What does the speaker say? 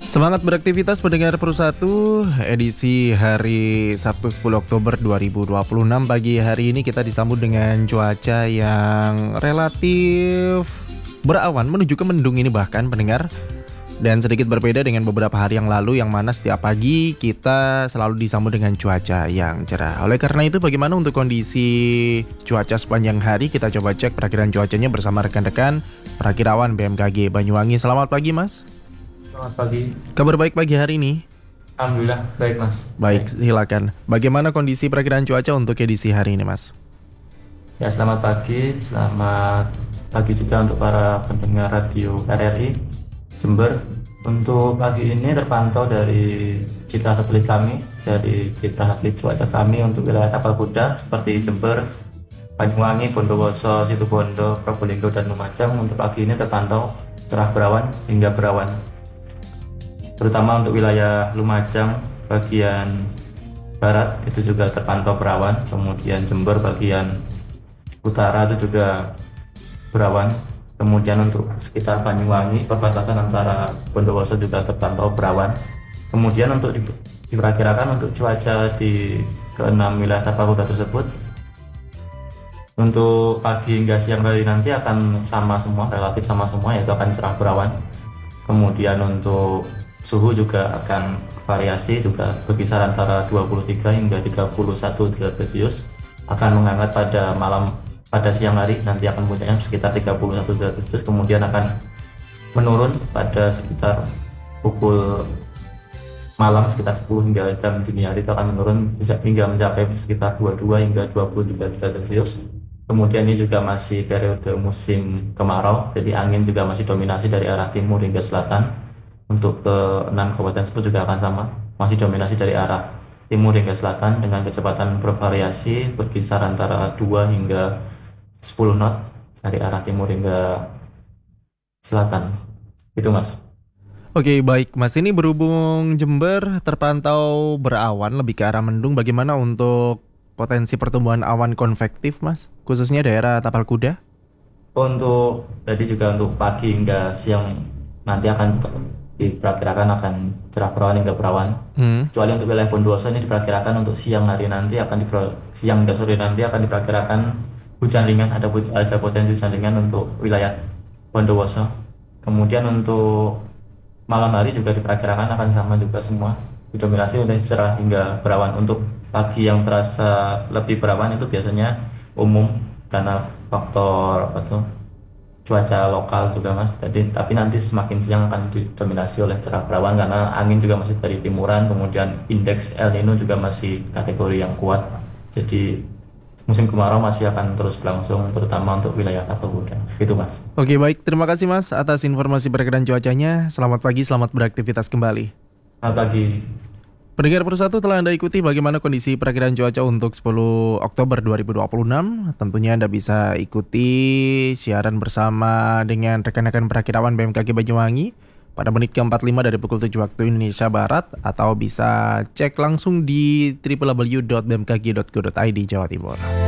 Semangat beraktivitas pendengar Persatu, edisi hari Sabtu 10 Oktober 2026. Pagi hari ini kita disambut dengan cuaca yang relatif berawan menuju ke mendung ini bahkan pendengar. Dan sedikit berbeda dengan beberapa hari yang lalu yang mana setiap pagi kita selalu disambut dengan cuaca yang cerah. Oleh karena itu bagaimana untuk kondisi cuaca sepanjang hari, kita coba cek perakiraan cuacanya bersama rekan-rekan perakirawan BMKG Banyuwangi. Selamat pagi Mas. Selamat pagi. Kabar baik pagi hari ini? Alhamdulillah, baik Mas. Baik, silakan. Bagaimana kondisi perakiraan cuaca untuk edisi hari ini, Mas? Ya, selamat pagi juga untuk para pendengar radio RRI Jember. Untuk pagi ini terpantau dari citra satelit kami, dari citra satelit cuaca kami untuk wilayah Tapal Kuda seperti Jember, Banyuwangi, Bondowoso, Situbondo, Probolinggo, dan Lumajang. Untuk pagi ini terpantau cerah berawan hingga berawan. Terutama untuk wilayah Lumajang bagian barat itu juga terpantau berawan, kemudian Jember bagian utara itu juga berawan, kemudian untuk sekitar Banyuwangi perbatasan antara Bondowoso juga terpantau berawan. Kemudian untuk diperkirakan untuk cuaca di keenam wilayah Tapal Kuda tersebut untuk pagi hingga siang hari nanti akan sama semua, relatif sama semua, yaitu akan cerah berawan. Kemudian untuk suhu juga akan variasi, juga berkisar antara 23 hingga 31 derajat Celcius. Akan menghangat pada siang hari, nanti akan puncaknya sekitar 31 derajat Celcius. Kemudian akan menurun pada sekitar pukul malam, sekitar 10 hingga jam dini hari itu akan menurun hingga mencapai sekitar 22 hingga 23 derajat Celcius. Kemudian ini juga masih periode musim kemarau, jadi angin juga masih dominasi dari arah timur hingga selatan. Untuk ke 6 kabupaten tersebut juga akan sama, masih dominasi dari arah timur hingga selatan dengan kecepatan bervariasi berkisar antara 2 hingga 10 knot dari arah timur hingga selatan. Itu Mas. Oke, baik Mas, ini berhubung Jember terpantau berawan lebih ke arah mendung, bagaimana untuk potensi pertumbuhan awan konvektif Mas, khususnya daerah Tapal Kuda? Untuk tadi juga untuk pagi hingga siang nanti akan diperkirakan akan cerah berawan hingga berawan. Kecuali untuk wilayah Bondowoso ini diperkirakan untuk siang hari nanti siang hingga sore nanti akan diperkirakan hujan ringan, ada potensi hujan ringan untuk wilayah Bondowoso. Kemudian untuk malam hari juga diperkirakan akan sama juga semua, didominasi oleh cerah hingga berawan. Untuk pagi yang terasa lebih berawan itu biasanya umum karena faktor cuaca lokal juga Mas. Tapi nanti semakin siang akan didominasi oleh cerah berawan karena angin juga masih dari timuran, kemudian indeks El Nino juga masih kategori yang kuat. Jadi musim kemarau masih akan terus berlangsung, terutama untuk wilayah Tapal Kuda. Itu Mas. Oke, baik, terima kasih Mas atas informasi perakiraan cuacanya. Selamat pagi, selamat beraktivitas kembali. Selamat pagi. Pendengar Persatu, telah Anda ikuti bagaimana kondisi perakiraan cuaca untuk 10 Oktober 2026. Tentunya Anda bisa ikuti siaran bersama dengan rekan-rekan perakirawan BMKG Banyuwangi pada menit ke-45 dari pukul 7 waktu Indonesia Barat, atau bisa cek langsung di www.bmkg.go.id Jawa Timur.